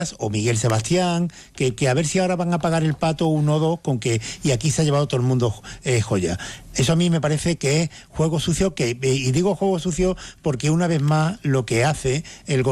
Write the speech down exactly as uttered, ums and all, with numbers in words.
o Miguel Sebastián, que, que a ver si ahora van a pagar el pato uno o dos con que, y aquí se ha llevado todo el mundo eh, joya. Eso a mí me parece que es juego sucio, que, y digo juego sucio porque una vez más lo que hace el